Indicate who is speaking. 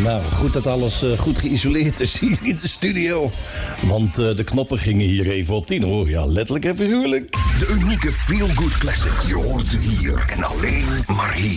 Speaker 1: Nou, goed dat alles goed geïsoleerd is hier in de studio. Want de knoppen gingen hier even op 10 hoor. Ja, letterlijk en figuurlijk.
Speaker 2: De unieke Feel Good Classics. Je hoort ze hier en alleen maar hier.